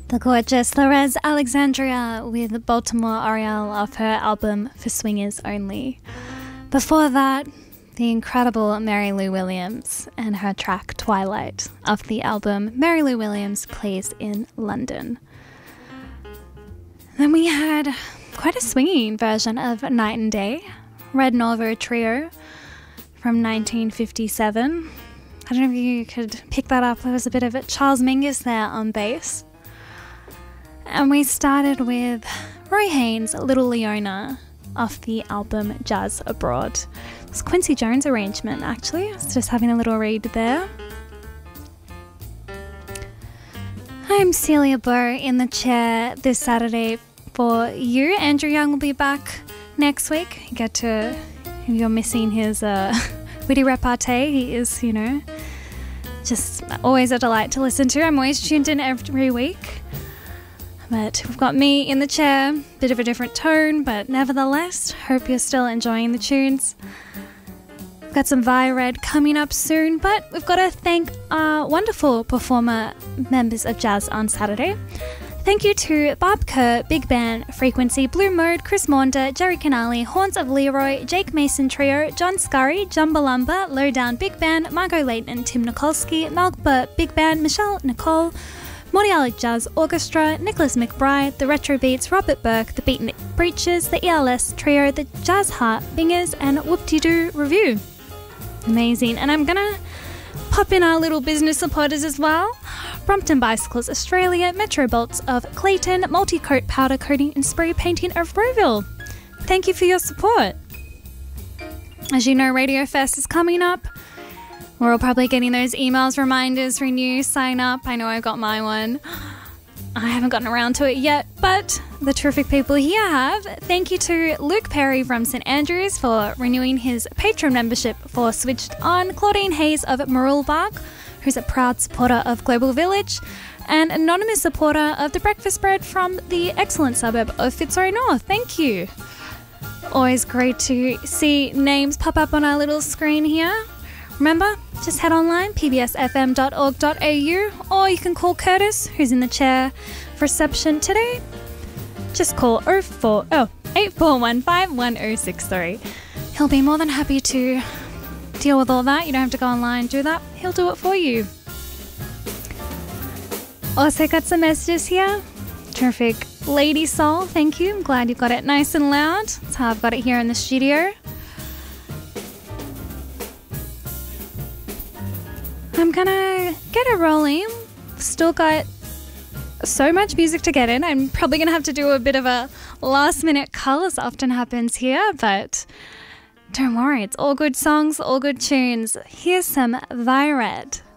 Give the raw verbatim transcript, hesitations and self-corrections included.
The gorgeous Lorez Alexandria with Baltimore Oriole off her album For Swingers Only. Before that, the incredible Mary Lou Williams and her track Twilight off the album Mary Lou Williams Plays in London. Then we had quite a swinging version of Night and Day, Red Norvo Trio from nineteen fifty-seven. I don't know if you could pick that up. There was a bit of it. Charles Mingus there on bass. And we started with Roy Haynes' Little Leona off the album Jazz Abroad. It's Quincy Jones' arrangement, actually. I was just having a little read there. I'm Celia Burr in the chair this Saturday for you. Andrew Young will be back next week. You get to, if you're missing his uh, witty repartee, he is, you know, just always a delight to listen to. I'm always tuned in every week. But we've got me in the chair, bit of a different tone, but nevertheless, hope you're still enjoying the tunes. We've got some Vi-Red coming up soon, but we've got to thank our wonderful performer members of Jazz on Saturday. Thank you to Bob Kerr, Big Band, Frequency, Blue Mode, Chris Maunder, Jerry Canali, Horns of Leroy, Jake Mason Trio, John Scurry, Jumbalumba, Lowdown Big Band, Margot Layton, Tim Nikolsky, Malkba Big Band, Michelle Nicole, Morty Alec Jazz Orchestra, Nicholas McBride, The Retro Beats, Robert Burke, The Beatnik Breaches, The E L S Trio, The Jazz Heart Bingers, and Whoop-De-Doo Review. Amazing. And I'm gonna pop in our little business supporters as well. Brompton Bicycles Australia, Metro Bolts of Clayton, Multi-Coat Powder Coating and Spray Painting of Rowville. Thank you for your support. As you know, Radio Fest is coming up. We're all probably getting those emails, reminders, renew, sign up. I know I've got my one. I haven't gotten around to it yet, but the terrific people here have. Thank you to Luke Perry from St Andrews for renewing his Patreon membership for Switched On, Claudine Hayes of Marulbark, who's a proud supporter of Global Village, and anonymous supporter of the Breakfast Bread from the excellent suburb of Fitzroy North. Thank you. Always great to see names pop up on our little screen here. Remember, just head online, p b s f m dot org dot a u, or you can call Curtis, who's in the chair for reception today. Just call oh four oh eight four one five one oh six three. He'll be more than happy to deal with all that. You don't have to go online and do that. He'll do it for you. Also got some messages here. Terrific Lady Soul, thank you. I'm glad you got it nice and loud. That's how I've got it here in the studio. I'm gonna get it rolling. Still got so much music to get in. I'm probably gonna have to do a bit of a last minute cull, as often happens here, but don't worry, it's all good songs, all good tunes. Here's some Vi-Red.